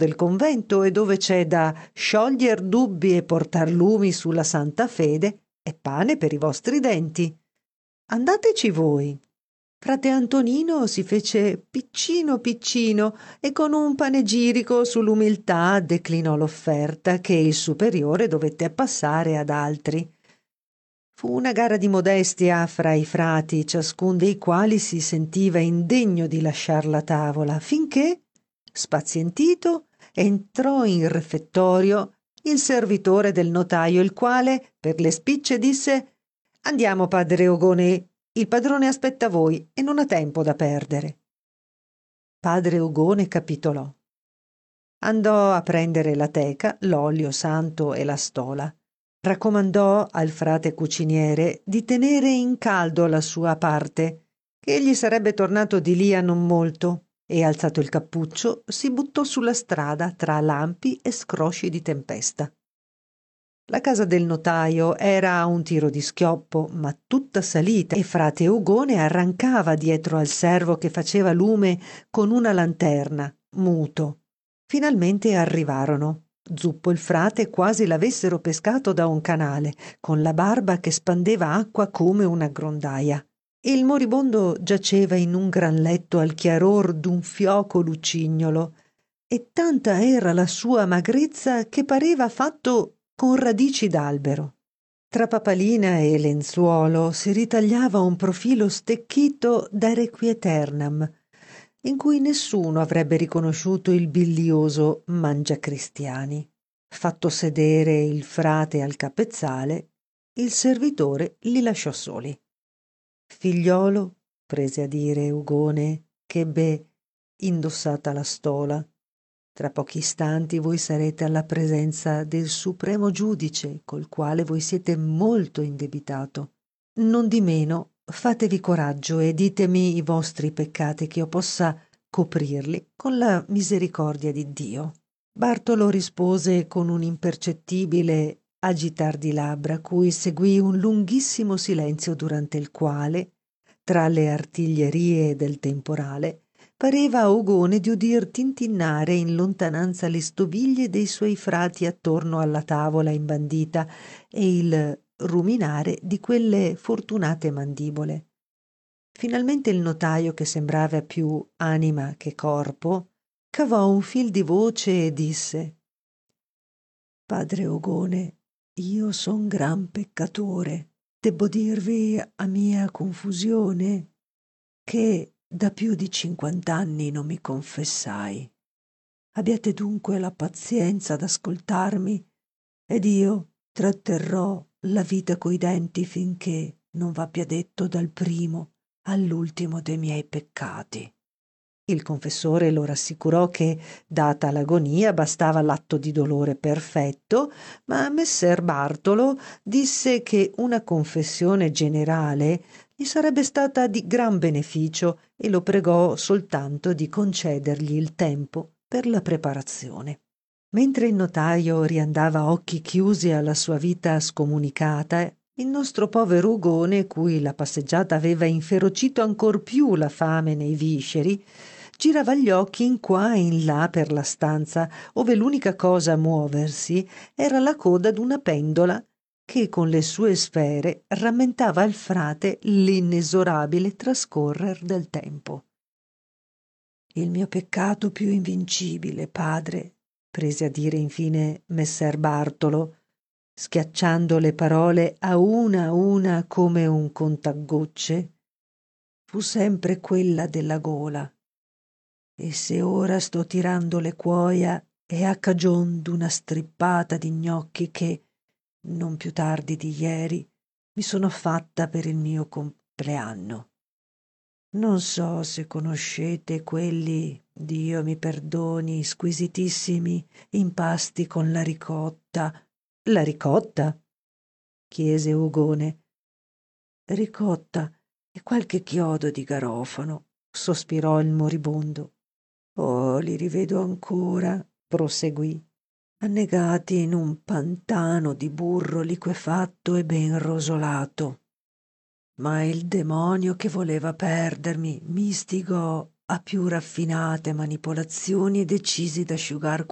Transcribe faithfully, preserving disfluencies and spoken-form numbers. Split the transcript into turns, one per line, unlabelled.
del convento e dove c'è da scioglier dubbi e portar lumi sulla santa fede e pane per i vostri denti. Andateci voi. Frate Antonino si fece piccino piccino e con un panegirico sull'umiltà declinò l'offerta che il superiore dovette passare ad altri. Fu una gara di modestia fra i frati, ciascun dei quali si sentiva indegno di lasciar la tavola, finché, spazientito, entrò in refettorio il servitore del notaio, il quale, per le spicce, disse: «Andiamo, padre Ogone, il padrone aspetta voi e non ha tempo da perdere». Padre Ogone capitolò. Andò a prendere la teca, l'olio santo e la stola. Raccomandò al frate cuciniere di tenere in caldo la sua parte, che egli sarebbe tornato di lì a non molto, e alzato il cappuccio si buttò sulla strada tra lampi e scrosci di tempesta. La casa del notaio era a un tiro di schioppo, ma tutta salita, e frate Ugone arrancava dietro al servo che faceva lume con una lanterna, muto. Finalmente arrivarono. Zuppo il frate quasi l'avessero pescato da un canale, con la barba che spandeva acqua come una grondaia. Il moribondo giaceva in un gran letto al chiaror d'un fioco lucignolo, e tanta era la sua magrezza che pareva fatto con radici d'albero. Tra papalina e lenzuolo si ritagliava un profilo stecchito da requieternam, in cui nessuno avrebbe riconosciuto il bilioso mangiacristiani. Fatto sedere il frate al capezzale, il servitore li lasciò soli. «Figliolo», prese a dire Ugone, ch'ebbe indossata la stola, «tra pochi istanti voi sarete alla presenza del supremo giudice, col quale voi siete molto indebitato. Nondimeno fatevi coraggio e ditemi i vostri peccati, che io possa coprirli con la misericordia di Dio». Bartolo rispose con un impercettibile agitar di labbra, cui seguì un lunghissimo silenzio, durante il quale, tra le artiglierie del temporale, pareva a Ugone di udir tintinnare in lontananza le stoviglie dei suoi frati attorno alla tavola imbandita e il ruminare di quelle fortunate mandibole. Finalmente il notaio, che sembrava più anima che corpo, cavò un fil di voce e disse: «Padre Ogone, io son gran peccatore. Debbo dirvi a mia confusione che da più di cinquant'anni non mi confessai. Abbiate dunque la pazienza d'ascoltarmi ed io tratterrò la vita coi denti finché non v'abbia detto dal primo all'ultimo dei miei peccati». Il confessore lo rassicurò che, data l'agonia, bastava l'atto di dolore perfetto, ma messer Bartolo disse che una confessione generale gli sarebbe stata di gran beneficio e lo pregò soltanto di concedergli il tempo per la preparazione. Mentre il notaio riandava a occhi chiusi alla sua vita scomunicata, il nostro povero Ugone, cui la passeggiata aveva inferocito ancor più la fame nei visceri, girava gli occhi in qua e in là per la stanza, ove l'unica cosa a muoversi era la coda d'una pendola che con le sue sfere rammentava al frate l'inesorabile trascorrer del tempo. «Il mio peccato più invincibile, padre», prese a dire infine messer Bartolo, schiacciando le parole a una a una come un contagocce, «fu sempre quella della gola. E se ora sto tirando le cuoia è a cagion d'una strippata di gnocchi che, non più tardi di ieri, mi sono fatta per il mio compleanno. Non so se conoscete quelli, Dio mi perdoni, squisitissimi impasti con la ricotta». «La ricotta?» chiese Ugone. «Ricotta e qualche chiodo di garofano», sospirò il moribondo. «Oh, li rivedo ancora», proseguì, «annegati in un pantano di burro liquefatto e ben rosolato. Ma il demonio che voleva perdermi mi istigò a più raffinate manipolazioni e decisi d'asciugar